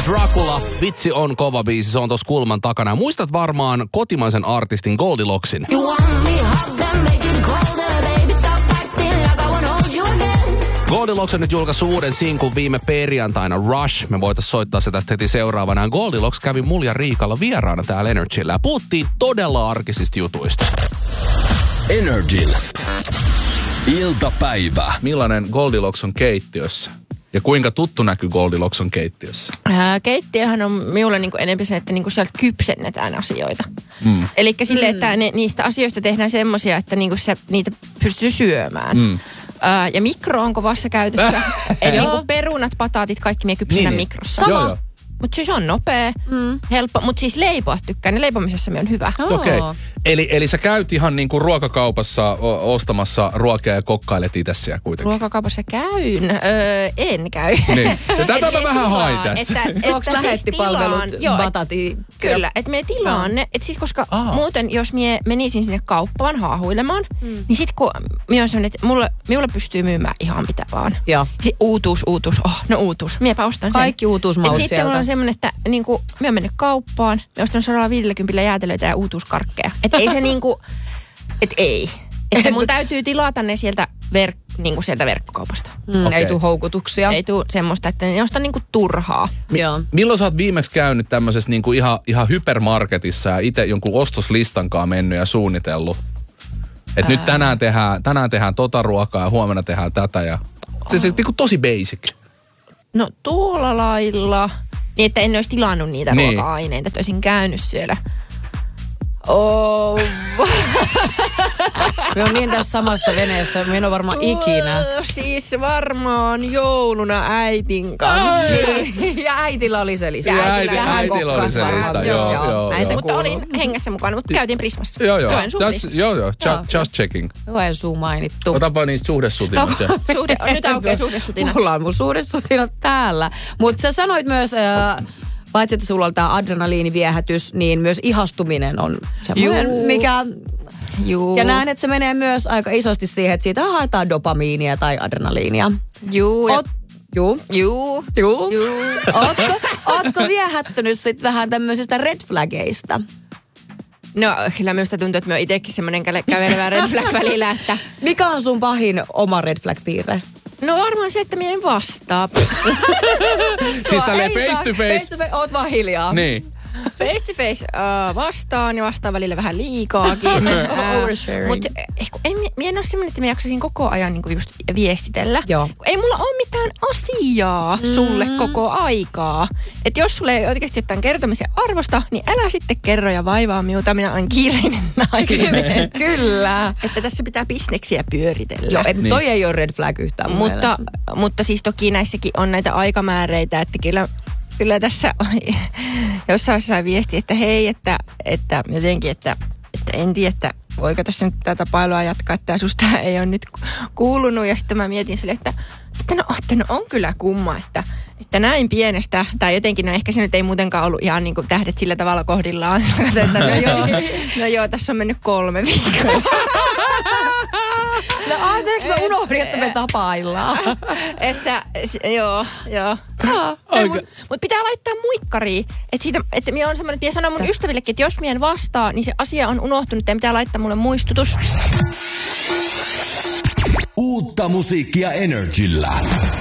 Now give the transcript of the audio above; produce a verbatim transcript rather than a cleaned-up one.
Dracula, vitsi on kova biisi, se on tossa kulman takana. Ja muistat varmaan kotimaisen artistin Goldilocksin. Goldilocks on nyt julkaissut uuden sinkun viime perjantaina, Rush. Me voitais soittaa se tästä heti seuraavana. Goldilocks kävi mulla ja Riikalla vieraana täällä Energyllä ja puhuttiin todella arkisista jutuista. Energyllä. Iltapäivä. Millainen Goldilocks on keittiössä? Ja kuinka tuttu näkyy Goldilocks on keittiössä? Ää, keittiöhän on minulle niinku enemmän se, että niinku sieltä kypsennetään asioita. Mm. Eli silleen, mm. että ne, niistä asioista tehdään semmoisia, että niinku se, niitä pystyy syömään. Mm. Ää, ja mikro on kovassa käytössä. Eli niinku perunat, pataatit, kaikki me kypsennään niin, mikrossa. Sama. Joo, joo. Mutta siis on nopea, mm. helppo. Mutta siis leipoa tykkään. Leipomisessa me on hyvä. Oh. Okei. Okay. Eli, eli sä käyt ihan niinku ruokakaupassa o- ostamassa ruokia ja kokkailet itse siellä kuitenkin. Ruokakaupassa käyn. Öö, en käy. Niin. Ja tätä mä vähän hain tässä. Onko lähettipalvelut batati? Kyllä, että me tilaan no. ne. Et sit, koska Aa. muuten, jos mie menisin sinne kauppaan haahuilemaan, mm. niin sit kun mie on sellainen, että mulle, minulle pystyy myymään ihan mitä vaan. Joo. Sit uutuus, uutuus, oh, no uutuus. Miepä ostan sen. Kaikki uutuusmaut sieltä. Sitten on semmoinen, että niinku, me on mennyt kauppaan, me ostan sata viisikymmentä jäätelöitä ja uutuuskarkkeja. Että ei se niinku, että ei. Että mun täytyy tilata ne sieltä, verk, niinku sieltä verkkokaupasta. Mm, okay. Ei tule houkutuksia. Ei tule semmoista, että ne ostaa niinku turhaa. Mi- milloin sä oot viimeksi käynyt tämmöisessä niinku ihan, ihan hypermarketissa ja itse jonkun ostoslistankaan mennyt ja suunnitellut? Että nyt tänään tehdään, tänään tehdään tota ruokaa ja huomenna tehdään tätä ja se, se niinku tosi basic. No tuolla lailla, niin että en olisi tilannut niitä niin. ruoka-aineita, että olisin käynyt siellä. Oh. Me on niin tässä samassa veneessä, me en ole varmaan oh, ikinä. Siis varmaan jouluna äitin kanssa. Ja äitillä oli se lista. Ja äiti, äitillä oli se lista, joo, joo. joo, Näin joo. se mutta olin hengessä mukana, mutta käytiin Prismassa. Joo, joo. Just, joo, joo. Just, just checking. Joensuu mainittu. Otapa niistä suhdesutinat. No, suhde, nyt aukeaa suhdesutina. Mulla on mun suhdesutinat täällä. Mutta sä sanoit myös... Äh, paitsi, että sulla on tämä adrenaliiniviehätys, niin myös ihastuminen on semmoinen, Juu. mikä... Juu. Ja näen, että se menee myös aika isosti siihen, että siitä haetaan dopamiinia tai adrenaliinia. Juu. Oot, juu. Juu. Juu. Juu. Ootko, ootko viehättynyt sitten vähän tämmöisistä red flaggeista? No, kyllä minusta tuntuu, että me on itsekin semmoinen kävelevä red flag välillä, että... Mikä on sun pahin oma red flag-piirre? No varmaan se, että minä en vastaa. Siis tälleen face to face. Face to face, oot vaan hiljaa. Niin. Face to face uh, vastaan ja vastaan välillä vähän liikaakin. uh, Mutta en, minä en ole semmoinen, että minä jaksasin koko ajan niin just viestitellä. Joo. Ei mulla ole mitään asiaa mm. sulle koko aikaa. Että jos sulle ei oikeasti jotain kertomisen arvosta, niin älä sitten kerro ja vaivaa minulta. Minä olen kiireinen nainen. Kyllä. Että tässä pitää bisneksiä pyöritellä. Joo, et toi niin. ei ole red flag yhtään mutta, mutta siis toki näissäkin on näitä aikamääreitä, että kyllä... Kyllä tässä jossain sai viesti, että hei, että, että jotenkin, että, että en tiedä, että voiko tässä nyt tätä pailua jatkaa, että susta ei ole nyt kuulunut. Ja sitten mä mietin sille, että, että, no, että no on kyllä kumma, että, että näin pienestä, tai jotenkin, no ehkä se nyt ei muutenkaan ollut ihan niin kuin tähdet sillä tavalla kohdillaan. Että no joo, no joo, tässä on mennyt kolme viikkoa. No anteeksi, mä unohdin, että me tapaillaan. Että, joo, joo. Mutta mut pitää laittaa muikkariin. Että siitä, että minä on semmoinen, että minä sanon mun ystävillekin, että jos minä en vastaa, niin se asia on unohtunut ja pitää laittaa mulle muistutus. Uutta musiikkia Energyllä.